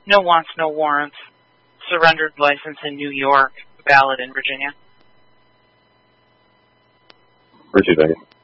No wants, no warrants. Surrendered license in New York, valid in Virginia. Virginia.